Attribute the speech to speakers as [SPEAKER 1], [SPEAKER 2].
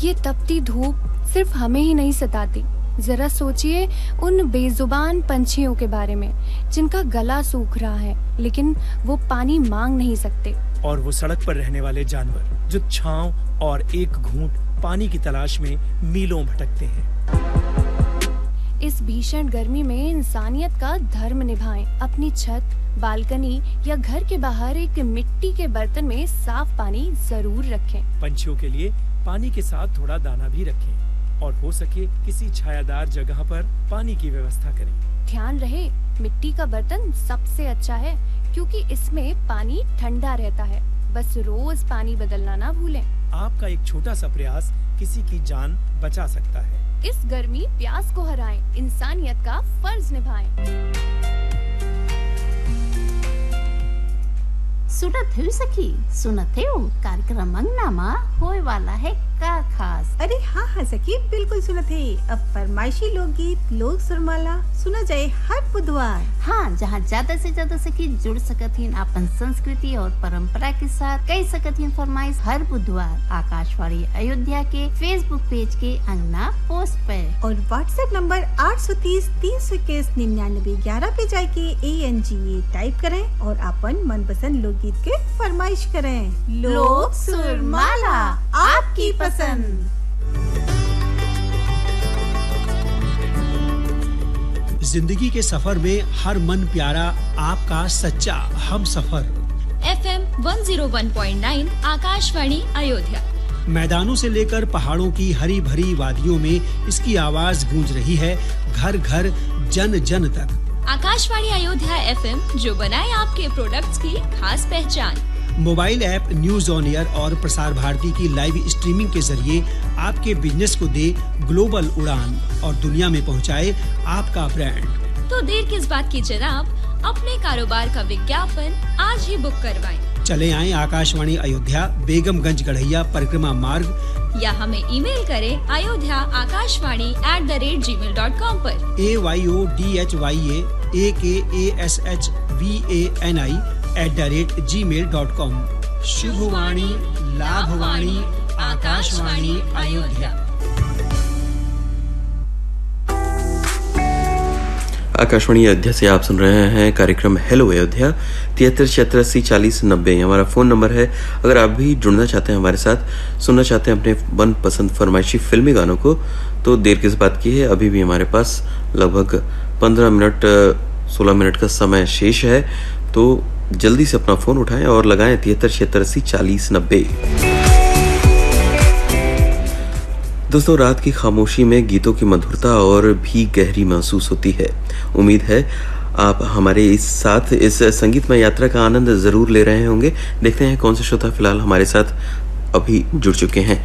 [SPEAKER 1] ये तपती धूप सिर्फ हमें ही नहीं सताती, जरा सोचिए उन बेजुबान पंछियों के बारे में जिनका गला सूख रहा है लेकिन वो पानी मांग नहीं सकते।
[SPEAKER 2] और वो सड़क पर रहने वाले जानवर जो छांव और एक घूंट पानी की तलाश में मीलों भटकते हैं।
[SPEAKER 1] इस भीषण गर्मी में इंसानियत का धर्म निभाएं। अपनी छत, बालकनी या घर के बाहर एक मिट्टी के बर्तन में साफ पानी जरूर रखें।
[SPEAKER 2] पंछियों के लिए पानी के साथ थोड़ा दाना भी रखें और हो सके किसी छायादार जगह पर पानी की व्यवस्था करें।
[SPEAKER 1] ध्यान रहे, मिट्टी का बर्तन सबसे अच्छा है क्योंकि इसमें पानी ठंडा रहता है। बस रोज पानी बदलना ना भूलें।
[SPEAKER 2] आपका एक छोटा सा प्रयास किसी की जान बचा सकता है।
[SPEAKER 1] इस गर्मी प्यास को हराएं, इंसानियत का फर्ज निभाएं।
[SPEAKER 3] सुनत हो सखी, सुनत हो कार्यक्रम अंगनामा होए वाला है का खास।
[SPEAKER 4] अरे हाँ सखी, बिल्कुल सुनत है। अब फरमाइशी लोकगीत लोक सुरमाला सुना जाए हर बुधवार।
[SPEAKER 3] हाँ, जहाँ ज्यादा से ज्यादा सखी जुड़ सकत हिन अपन संस्कृति और परंपरा के साथ कई सकत हिन फरमाइश हर बुधवार आकाशवाणी अयोध्या के फेसबुक पेज के अंगना पोस्ट पर
[SPEAKER 4] और व्हाट्सएप नंबर 830-321-9911 पे जाके ANGA टाइप करें और अपन मनपसंद लोकगीत के फरमाइश करें।
[SPEAKER 3] लोक सुरमाला, आपकी पसंद।
[SPEAKER 5] जिंदगी के सफर में हर मन प्यारा आपका सच्चा हम सफर।
[SPEAKER 6] FM 101.9 आकाशवाणी अयोध्या।
[SPEAKER 5] मैदानों से लेकर पहाड़ों की हरी भरी वादियों में इसकी आवाज गूंज रही है घर घर जन जन तक।
[SPEAKER 6] आकाशवाणी अयोध्या FM जो बनाए आपके प्रोडक्ट्स की खास पहचान।
[SPEAKER 5] Mobile app news on air और प्रसार भारती की लाइव स्ट्रीमिंग के जरिए आपके बिजनेस को दे ग्लोबल उड़ान और दुनिया में पहुंचाए आपका ब्रांड।
[SPEAKER 6] तो देर किस बात की जनाब, अपने कारोबार का विज्ञापन आज ही बुक करवाएं।
[SPEAKER 5] चले आएं आकाशवाणी अयोध्या, बेगमगंज गढ़ैया परिक्रमा मार्ग,
[SPEAKER 6] या हमें ईमेल करें ayodhyaakashvani@gmail.com पर।
[SPEAKER 5] AYODHYAAKASHVANI@gmail.com। शुभवाणी लाभवाणी आकाशवाणी अयोध्या।
[SPEAKER 7] आकाशवाणी अयोध्या से आप सुन रहे हैं कार्यक्रम हेलो अयोध्या 7386804090। हमारा फ़ोन नंबर है। अगर आप भी जुड़ना चाहते हैं हमारे साथ, सुनना चाहते हैं अपने मन पसंद फरमाइशी फिल्मी गानों को, तो देर किस बात की है, अभी भी हमारे पास लगभग 16 मिनट का समय शेष है। तो जल्दी से अपना फ़ोन उठाएं और लगाएं 7386804090। दोस्तों, रात की खामोशी में गीतों की मधुरता और भी गहरी महसूस होती है। उम्मीद है आप हमारे इस साथ इस संगीतमय यात्रा का आनंद जरूर ले रहे होंगे। देखते हैं कौन से श्रोता फिलहाल हमारे साथ अभी जुड़ चुके हैं।